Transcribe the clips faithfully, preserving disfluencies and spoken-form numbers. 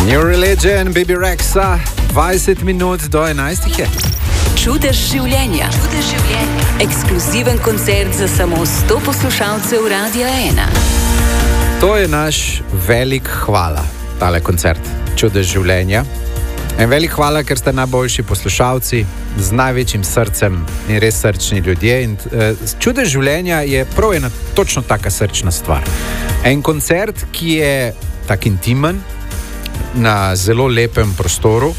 New Religion, Baby Rexa, dvajset minut do enajstih je. Čudež življenja. Čudež življenja. Ekskluziven koncert za samo sto poslušalcev Radia ena. To je naš velik hvala, tale koncert Čudež življenja. En velik hvala, ker ste najboljši poslušalci z največjim srcem in res srčni ljudje. In, uh, Čudež življenja je prav ena točno taka srčna stvar. En koncert, ki je tak intimen, na zelo lepem prostoru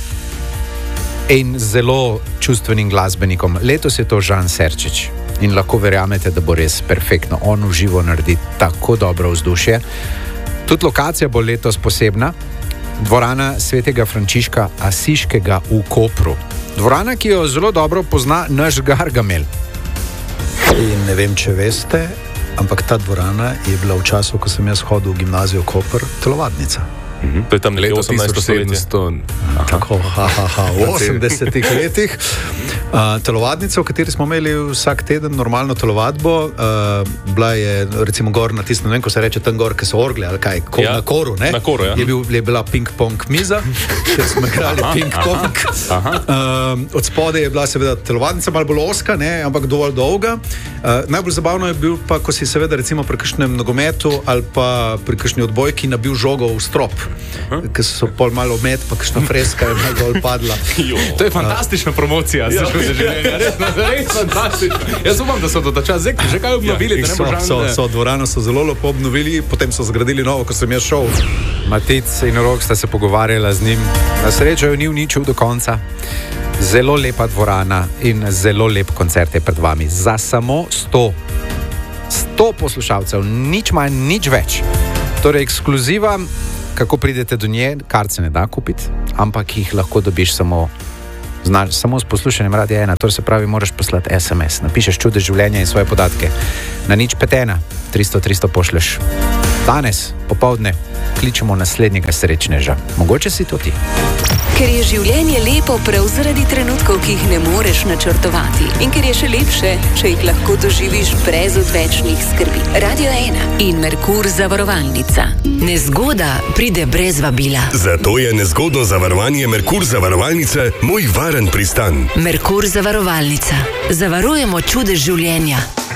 in zelo čustvenim glasbenikom. Letos je to Žan Serčič in lahko verjamete, da bo res perfektno. On v živo naredi tako dobro vzdušje. Tudi lokacija bo letos posebna. Dvorana Svetega Frančiška Asiškega v Kopru. Dvorana, ki jo zelo dobro pozna naš Gargamel. In ne vem, če veste, ampak ta dvorana je bila v času, ko sem jaz hodil v gimnazijo Koper, telovadnica. Mhm. To je tam leto osemnajsto sedemsto. Tako, ha, ha, ha, v osemdesetih letih. Uh, telovadnica, v kateri smo imeli vsak teden normalno telovadbo, uh, bila je recimo gor na tistem, ne vem, ko se reče tam gor, ki so orgle, ali kaj, ko, ja, na koru, ne? Na koru, ja. Je, bil, je bila ping-pong miza, ker smo igrali ping-pong. Uh, od spode je bila seveda telovadnica, malo bolj oska, ne, ampak dovolj dolga. Uh, najbolj zabavno je bil pa, ko si seveda recimo pri kakšnem nogometu ali pa pri kakšni odbojki nabil žogo v strop. Ker so pol malo omet, pa kakšna freska je malo dol padla. To je fantastična promocija, se že življenja. Res, res fantastično. Jaz upam, da so do ta čas že kaj obnovili. Ja, da ne so, bo žan, so, so, dvorano so zelo lepo obnovili, potem so zgradili novo, ko sem jaz šel. Matic in Rok sta se pogovarjala z njim. Na srečo ni uničil do konca. Zelo lepa dvorana in zelo lep koncert je pred vami. Za samo sto. sto poslušalcev, nič manj, nič več. Torej, ekskluziva. Kako pridete do nje, kar se ne da kupiti, ampak jih lahko dobiš samo, znaš, samo s poslušanjem Radia ena. To se pravi, moraš poslati es em es. Napišeš Čudež življenja in svoje podatke. Na nič pet ena, tristo tristo pošleš. Danes, popoldne, kličemo naslednjega srečneža. Mogoče si to ti. Ker je življenje lepo prav zaradi trenutkov, ki jih ne moreš načrtovati. In ker je še lepše, če jih lahko doživiš brez odvečnih skrbi. Radio ena in Merkur zavarovalnica. Nezgoda pride brez vabila. Zato je nezgodno zavarovanje Merkur zavarovalnice moj varen pristan. Merkur zavarovalnica. Zavarujemo čudež življenja.